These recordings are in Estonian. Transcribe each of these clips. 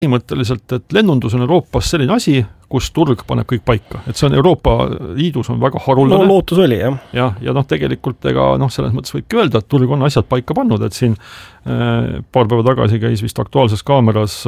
põhimõtteliselt, et lennundus on Euroopas selline asi, kus turg paneb kõik paika. Et see on Euroopa Liidus on väga haruldane. No lootus oli, jah. Ja tegelikult selles mõttes võibki öelda, et turg on asjad paika pannud, et siin paar päeva tagasi käis vist Aktuaalses Kaameras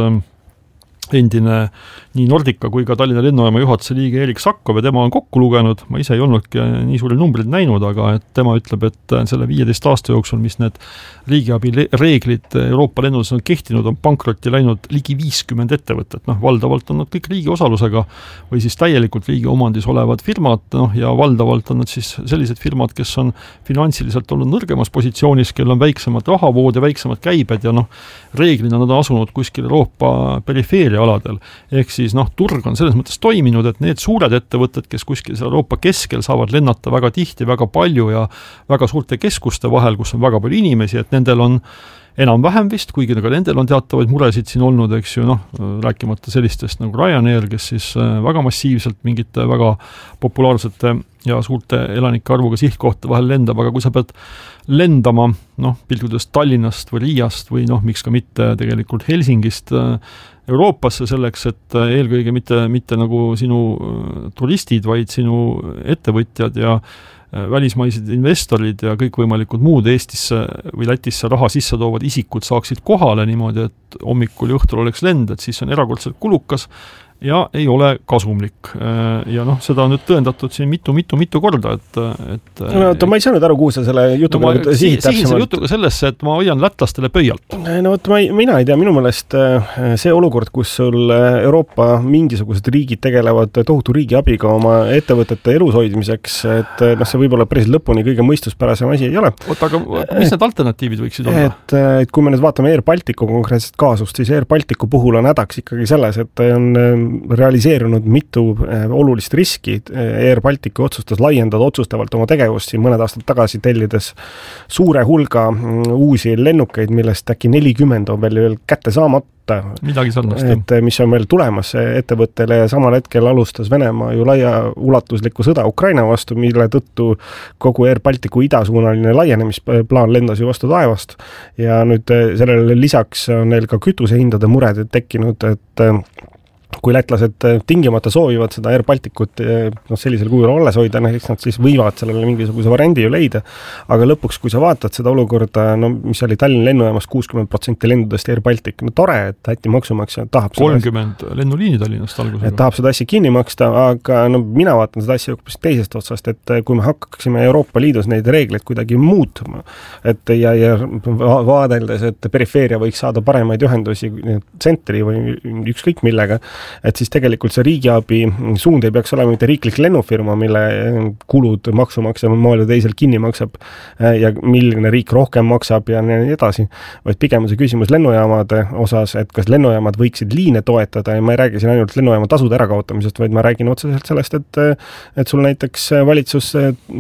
endine nii Nordica kui ka Tallinna lennujaama juhatuse liige Erik Sakkov ja tema on kokku lugenud, ma ise ei olnudki nii suuri numbrid näinud, aga et tema ütleb, et selle 15 aasta jooksul, mis need riigiabi reeglid Euroopa lennunduses on kehtinud, on pankrotti läinud ligi 50 ettevõtet, valdavalt on nad kõik riigi osalusega või siis täielikult riigi omandis olevad firmad, ja valdavalt on nad siis sellised firmad, kes on finantsiliselt olnud nõrgemas positsioonis, kel on väiksemad rahavood ja väiksemad käibed ja reeglina nad on asunud kuskil Euroopa perifeeriaaladel. Ehk siis turg on selles mõttes toiminud, et need suured ettevõtted, kes kuskil Euroopa keskel saavad lennata väga tihti, väga palju ja väga suurte keskuste vahel, kus on väga palju inimesi, et nendel on enam-vähem vist, kuigi ka nendel on teatavaid muresid siin olnud, eks ju, rääkimata sellistest nagu Ryanair, kes siis väga massiivselt mingite väga populaarsete ja suurte elanike arvuga sihtkohta vahel lendab, aga kui sa pead lendama, pildudes Tallinnast või Riiast või miks ka mitte tegelikult Helsingist Euroopasse selleks, et eelkõige mitte nagu sinu turistid, vaid sinu ettevõtjad ja välismaised investorid ja kõikvõimalikud muud Eestisse või Lätisse raha sisse toovad isikud saaksid kohale niimoodi, et hommikul ja õhtul oleks lend, et siis on erakordselt kulukas ja ei ole kasumlik. Ja seda on nüüd tõendatud siin mitu korda, et ma ei saanud aru, kuhu sa selle jutuga sihin selle jutuga sellesse, et ma hoian lätlastele pöialt. Mina ei tea, minu meelest see olukord, kus sul Euroopa mingisugused riigid tegelevad tohutu riigiabiga oma ettevõtete elus hoidmiseks, et see võib-olla päris lõpuni kõige mõistuspärasem asi ei ole. Aga mis need alternatiivid võiksid olla? Et kui me nüüd vaatame Air Balticu konkreetset kaasust, siis Air Balticu puhul on hädaks ikkagi selles, et on realiseerunud mitu olulist riski. Air Balticu otsustas laiendada otsustavalt oma tegevust siin mõned aastad tagasi tellides suure hulga uusi lennukeid, millest äkki 40 on veel kätte saamata. Midagi sarnast. Et mis on veel tulemas ettevõttele ja samal hetkel alustas Venemaa ju ulatuslikku sõda Ukraina vastu, mille tõttu kogu Air Balticu idasuunaline laienemisplaan lendas ju vastu taevast. Ja nüüd sellele lisaks on neil ka kütusehindade mured tekkinud, et kui lätlased tingimata soovivad seda Air Balticut sellisel kujul alles hoida, eks nad siis võivad sellele mingisuguse variandi ju leida, aga lõpuks, kui sa vaatad seda olukorda, mis oli Tallinna lennujaamas 60% lendudest Air Baltic, tore, et Läti maksumaksja tahab 30 lennuliini Tallinnast algusega. Et tahab seda asja kinni maksta, aga mina vaatan seda asja hoopis teisest otsast, et kui me hakkaksime Euroopa Liidus neid reegleid kuidagi muutma, et ja vaadeldes, et perifeeria võiks saada paremaid ühendusi tsentri või ükskõik millega, et siis tegelikult see riigiabi suund ei peaks olema mitte riiklik lennufirma, mille kulud maksumaksja maal ja teisel kinni maksab ja milline riik rohkem maksab ja nii edasi, vaid pigem on see küsimus lennujaamade osas, et kas lennujaamad võiksid liine toetada ja ma ei räägi siin ainult lennujaama tasude ärakaotamisest, vaid ma räägin otseselt sellest, et sul näiteks valitsus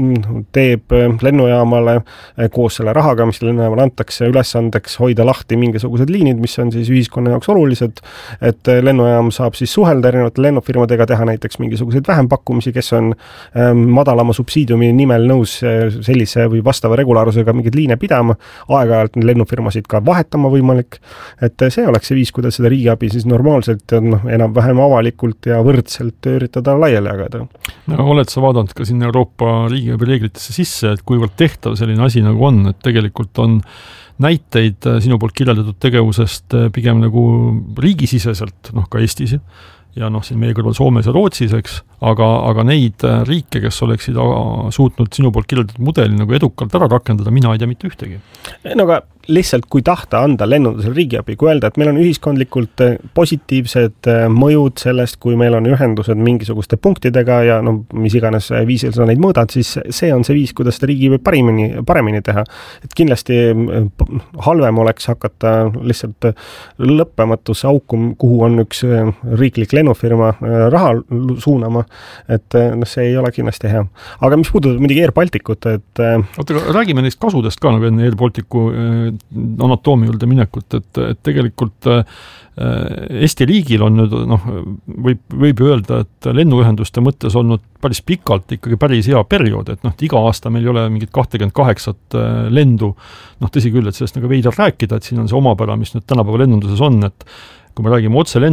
teeb lennujaamale koos selle rahaga, mis lennujaamale antakse ülesandeks hoida lahti mingisugused liinid, mis on siis ühiskonna jaoks olulised, et lennujaam saab siis suhelda erinevate lennufirmadega, teha näiteks mingisuguseid vähempakkumisi, kes on madalama subsiidiumi nimel nõus sellise või vastava regulaarusega mingeid liine pidama, aeg-ajalt lennufirmasid ka vahetama võimalik, et see oleks see viis, kuidas seda riigiabi siis normaalselt enam-vähem avalikult ja võrdselt üritada laiali jagada. Oled sa vaadanud ka siin Euroopa riigiabi reeglitesse sisse, et kuivõrd tehtav selline asi nagu on, et tegelikult on näiteid sinu poolt kirjeldatud tegevusest pigem nagu riigisiseselt, ka Eestis ja siin meie kõrval Soomes ja Rootsis, eks, aga neid riike, kes oleksid suutnud sinu poolt kirjeldatud mudeli nagu edukalt ära rakendada, mina ei tea mitte ühtegi. Aga lihtsalt kui tahta anda lennundusel riigiabi, kui öelda, et meil on ühiskondlikult positiivsed mõjud sellest, kui meil on ühendused mingisuguste punktidega ja mis iganes viisil sa neid mõõdad, siis see on see viis, kuidas seda riigiabi paremini teha. Et kindlasti halvem oleks hakata lihtsalt lõppematusse auku, kuhu on üks riiklik lennufirma raha suunama, et see ei ole kindlasti hea. Aga mis puudutab muidugi Air Balticut, et räägime neist kasudest ka, nagu enne Air Balticu anatoomia juurde minekut, et tegelikult Eesti riigil on nüüd, võib öelda, et lennuühenduste mõttes olnud päris pikalt ikkagi päris hea periood, et iga aasta meil ei ole mingit 28 lendu, tõsi küll, et sellest nagu veidral rääkida, et siin on see omapära, mis nüüd tänapäeva lennunduses on, et kui me räägime otse